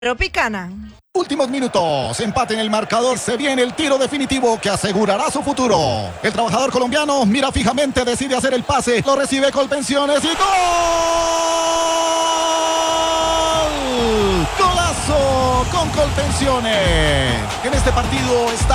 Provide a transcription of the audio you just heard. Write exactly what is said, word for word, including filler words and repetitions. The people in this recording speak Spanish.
Tropicana. Últimos minutos, empate en el marcador, se viene el tiro definitivo que asegurará su futuro. El trabajador colombiano mira fijamente, decide hacer el pase, lo recibe Colpensiones y ¡gol! ¡Golazo con Colpensiones! En este partido está